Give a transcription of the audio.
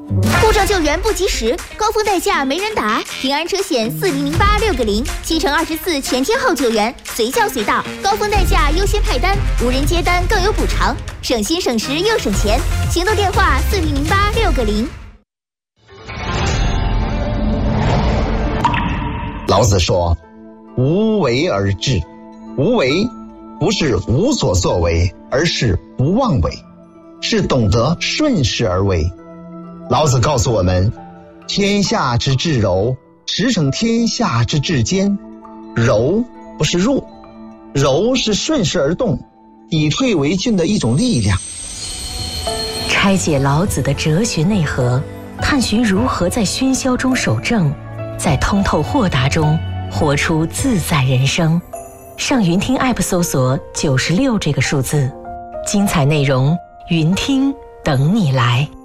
故障救援不及时，高峰代驾没人打，平安车险400860，7乘24全天候救援，随叫随到，高峰代驾优先派单，无人接单更有补偿，省心省时又省钱。行动电话400860。 老子说：“无为而治。”无为不是无所作为，而是不妄为，是懂得顺势而为。老子告诉我们，天下之至柔，驰骋天下之至坚。柔不是弱，柔是顺势而动，以退为进的一种力量。 拆解老子的哲学内核，探寻如何在喧嚣中守正，在通透豁达中活出自在人生。上云听 App 搜索96这个数字，精彩内容云听等你来。